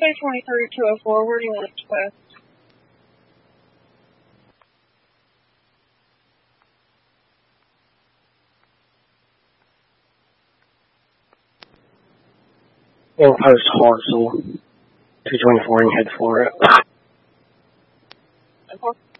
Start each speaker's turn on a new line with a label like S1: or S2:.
S1: 223-204, where do you want it to west?
S2: We'll post Hartsel, 224 and head for it.
S1: Okay.